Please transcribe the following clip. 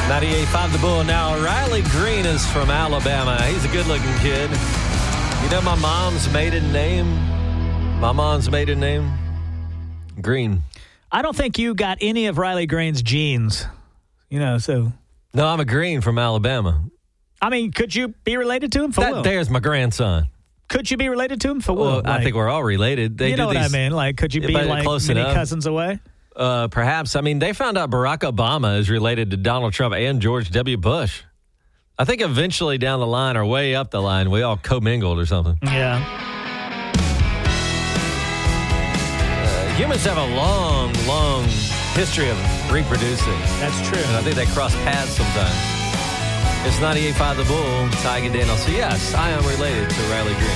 98.5 The Bull. Now, Riley Green is from Alabama. He's a good-looking kid. You know my mom's maiden name? Green. I don't think you got any of Riley Green's genes, so. No, I'm a Green from Alabama. I mean, could you be related to him? For what? There's my grandson. Could you be related to him? For Well, what? I think we're all related. You know what I mean? Like, could you be like close many enough. cousins away? Perhaps. I mean, they found out Barack Obama is related to Donald Trump and George W. Bush. I think eventually down the line or way up the line, we all commingled or something. Yeah. Humans have a long, long history of reproducing. That's true. And I think they cross paths sometimes. It's 98.5 The Bull, Ty and Daniel. So, yes, I am related to Riley Green.